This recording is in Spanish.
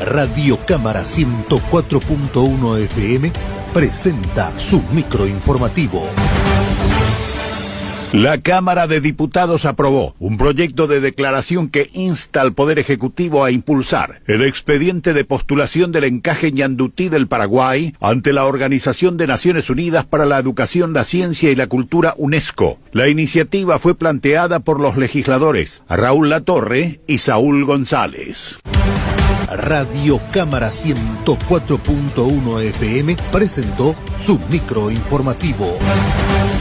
Radio Cámara 104.1 FM presenta su microinformativo. La Cámara de Diputados aprobó un proyecto de declaración que insta al Poder Ejecutivo a impulsar el expediente de postulación del encaje Ñandutí del Paraguay ante la Organización de Naciones Unidas para la Educación, la Ciencia y la Cultura, UNESCO. La iniciativa fue planteada por los legisladores Raúl Latorre y Saúl González. Radio Cámara 104.1 FM presentó su microinformativo.